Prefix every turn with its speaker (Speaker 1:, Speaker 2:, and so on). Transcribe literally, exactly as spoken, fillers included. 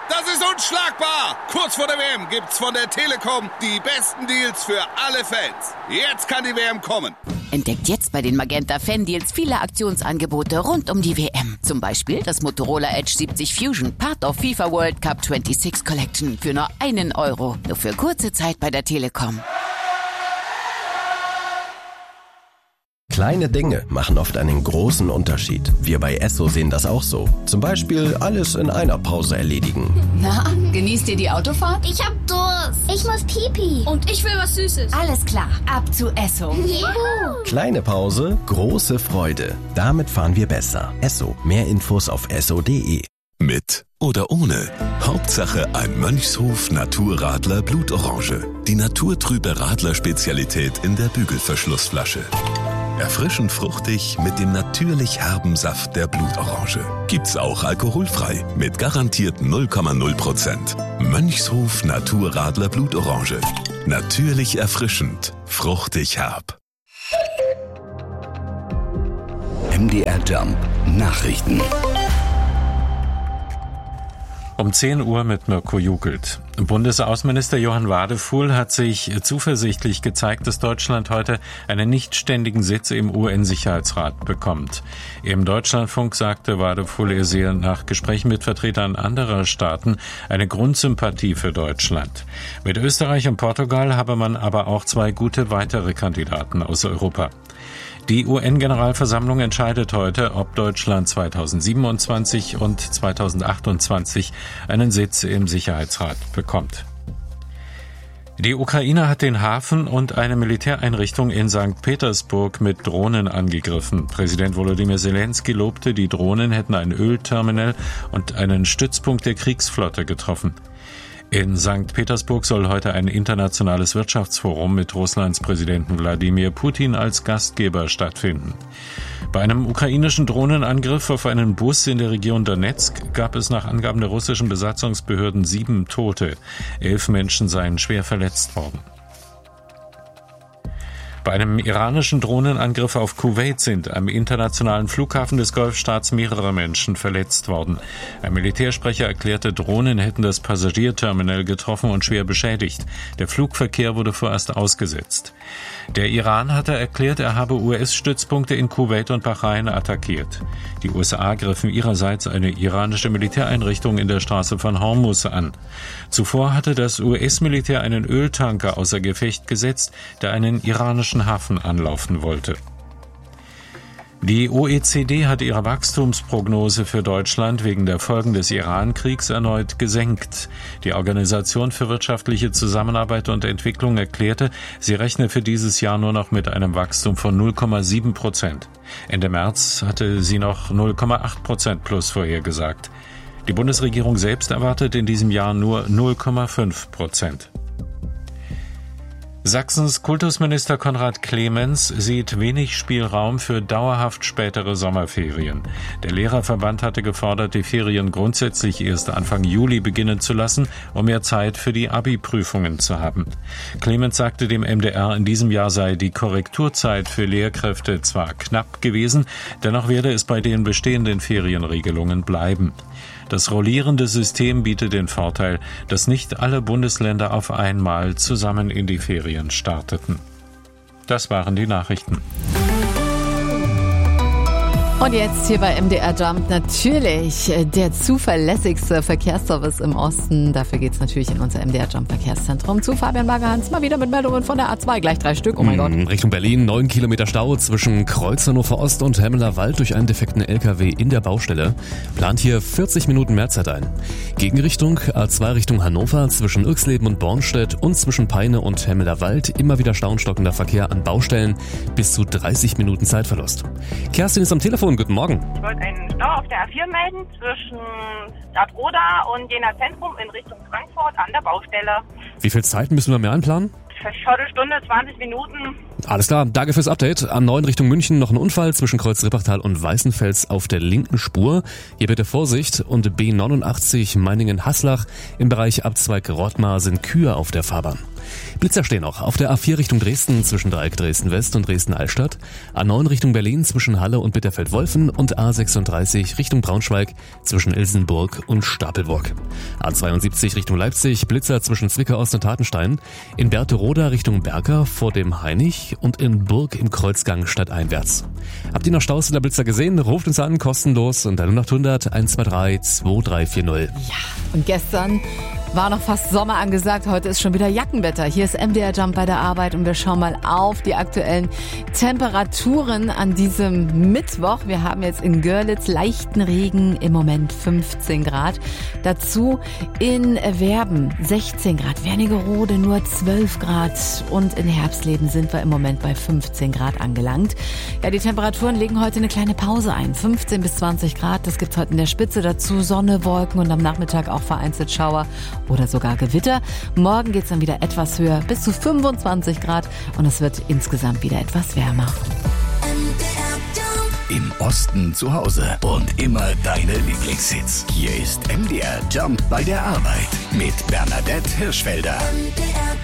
Speaker 1: Das ist unschlagbar! Kurz vor der W M gibt's von der Telekom die besten Deals für alle Fans. Jetzt kann die W M kommen.
Speaker 2: Entdeckt jetzt bei den Magenta Fan Deals viele Aktionsangebote rund um die W M. Zum Beispiel das Motorola Edge siebzig Fusion, Part of FIFA World Cup sechsundzwanzig Collection für nur einen Euro. Nur für kurze Zeit bei der Telekom.
Speaker 3: Kleine Dinge machen oft einen großen Unterschied. Wir bei Esso sehen das auch so. Zum Beispiel alles in einer Pause erledigen.
Speaker 4: Na, genießt ihr die Autofahrt?
Speaker 5: Ich hab Durst. Ich muss Pipi.
Speaker 6: Und ich will was Süßes.
Speaker 4: Alles klar, ab zu Esso.
Speaker 5: Juhu.
Speaker 3: Kleine Pause, große Freude. Damit fahren wir besser. Esso. Mehr Infos auf esso punkt de.
Speaker 7: Mit oder ohne. Hauptsache ein Mönchshof Naturradler Blutorange. Die naturtrübe Radler-Spezialität in der Bügelverschlussflasche. Erfrischend fruchtig mit dem natürlich herben Saft der Blutorange. Gibt's auch alkoholfrei mit garantiert null Komma null Prozent. Mönchshof Naturradler Blutorange. Natürlich erfrischend, fruchtig herb.
Speaker 8: M D R Jump Nachrichten.
Speaker 9: Um zehn Uhr mit Mirko Jugelt. Bundesaußenminister Johann Wadefuhl hat sich zuversichtlich gezeigt, dass Deutschland heute einen nichtständigen Sitz im U N-Sicherheitsrat bekommt. Im Deutschlandfunk sagte Wadefuhl, er sehe nach Gesprächen mit Vertretern anderer Staaten eine Grundsympathie für Deutschland. Mit Österreich und Portugal habe man aber auch zwei gute weitere Kandidaten aus Europa. Die U N-Generalversammlung entscheidet heute, ob Deutschland zweitausendsiebenundzwanzig und zweitausendachtundzwanzig einen Sitz im Sicherheitsrat bekommt. Die Ukraine hat den Hafen und eine Militäreinrichtung in Sankt Petersburg mit Drohnen angegriffen. Präsident Volodymyr Zelensky lobte, die Drohnen hätten ein Ölterminal und einen Stützpunkt der Kriegsflotte getroffen. In Sankt Petersburg soll heute ein internationales Wirtschaftsforum mit Russlands Präsidenten Wladimir Putin als Gastgeber stattfinden. Bei einem ukrainischen Drohnenangriff auf einen Bus in der Region Donetsk gab es nach Angaben der russischen Besatzungsbehörden sieben Tote. Elf Menschen seien schwer verletzt worden. Bei einem iranischen Drohnenangriff auf Kuwait sind am internationalen Flughafen des Golfstaats mehrere Menschen verletzt worden. Ein Militärsprecher erklärte, Drohnen hätten das Passagierterminal getroffen und schwer beschädigt. Der Flugverkehr wurde vorerst ausgesetzt. Der Iran hatte erklärt, er habe U S-Stützpunkte in Kuwait und Bahrain attackiert. Die U S A griffen ihrerseits eine iranische Militäreinrichtung in der Straße von Hormuz an. Zuvor hatte das U S-Militär einen Öltanker außer Gefecht gesetzt, der einen iranischen Hafen anlaufen wollte. Die O E C D hat ihre Wachstumsprognose für Deutschland wegen der Folgen des Iran-Kriegs erneut gesenkt. Die Organisation für wirtschaftliche Zusammenarbeit und Entwicklung erklärte, sie rechne für dieses Jahr nur noch mit einem Wachstum von null Komma sieben Prozent. Ende März hatte sie noch null Komma acht Prozent plus vorhergesagt. Die Bundesregierung selbst erwartet in diesem Jahr nur null Komma fünf Prozent. Sachsens Kultusminister Konrad Clemens sieht wenig Spielraum für dauerhaft spätere Sommerferien. Der Lehrerverband hatte gefordert, die Ferien grundsätzlich erst Anfang Juli beginnen zu lassen, um mehr Zeit für die Abi-Prüfungen zu haben. Clemens sagte dem M D R, in diesem Jahr sei die Korrekturzeit für Lehrkräfte zwar knapp gewesen, dennoch werde es bei den bestehenden Ferienregelungen bleiben. Das rollierende System bietet den Vorteil, dass nicht alle Bundesländer auf einmal zusammen in die Ferien starteten. Das waren die Nachrichten.
Speaker 10: Und jetzt hier bei M D R Jump natürlich der zuverlässigste Verkehrsservice im Osten. Dafür geht's natürlich in unser M D R Jump Verkehrszentrum zu Fabian Wagerhans. Mal wieder mit Meldungen von der A zwei. Gleich drei Stück. Oh mein Gott.
Speaker 11: Richtung Berlin, neun Kilometer Stau zwischen Kreuz Hannover Ost und Hemmeler Wald durch einen defekten L K W in der Baustelle. Plant hier vierzig Minuten Mehrzeit ein. Gegenrichtung A zwei Richtung Hannover zwischen Irxleben und Bornstedt und zwischen Peine und Hemmeler Wald immer wieder stauenstockender Verkehr an Baustellen. Bis zu dreißig Minuten Zeitverlust. Kerstin ist am Telefon. Guten Morgen.
Speaker 12: Ich wollte einen Stau auf der A vier melden zwischen Stadtroda und Jena Zentrum in Richtung Frankfurt an der Baustelle.
Speaker 11: Wie viel Zeit müssen wir mehr einplanen?
Speaker 12: Viertelstunde, zwanzig Minuten.
Speaker 11: Alles klar, danke fürs Update. A neun Richtung München noch ein Unfall zwischen Kreuz Rippachtal und Weißenfels auf der linken Spur. Hier bitte Vorsicht. Und B neunundachtzig Meiningen-Haslach im Bereich Abzweig Rottmar sind Kühe auf der Fahrbahn. Blitzer stehen noch auf der A vier Richtung Dresden zwischen Dreieck Dresden-West und Dresden-Altstadt, A neun Richtung Berlin zwischen Halle und Bitterfeld-Wolfen und A sechsunddreißig Richtung Braunschweig zwischen Ilsenburg und Stapelburg. A zweiundsiebzig Richtung Leipzig, Blitzer zwischen Zwickau-Ost und Tatenstein, in Berthe-Roda Richtung Berger vor dem Heinig und in Burg im Kreuzgang stadteinwärts. Habt ihr noch Staus in der Blitzer gesehen? Ruft uns an, kostenlos unter null acht hundert eins zwei drei zwei drei vier null.
Speaker 10: Ja, und gestern war noch fast Sommer angesagt, heute ist schon wieder Jackenwetter. Hier ist M D R Jump bei der Arbeit und wir schauen mal auf die aktuellen Temperaturen an diesem Mittwoch. Wir haben jetzt in Görlitz leichten Regen, im Moment fünfzehn Grad. Dazu in Werben sechzehn Grad, Wernigerode nur zwölf Grad und in Herbstleben sind wir im Moment bei fünfzehn Grad angelangt. Ja, die Temperaturen legen heute eine kleine Pause ein. fünfzehn bis zwanzig Grad, das gibt's heute in der Spitze. Dazu Sonne, Wolken und am Nachmittag auch vereinzelt Schauer oder sogar Gewitter. Morgen geht's dann wieder etwas höher, bis zu fünfundzwanzig Grad und es wird insgesamt wieder etwas wärmer.
Speaker 8: Im Osten zu Hause und immer deine Lieblingshits. Hier ist M D R Jump bei der Arbeit mit Bernadette Hirschfelder.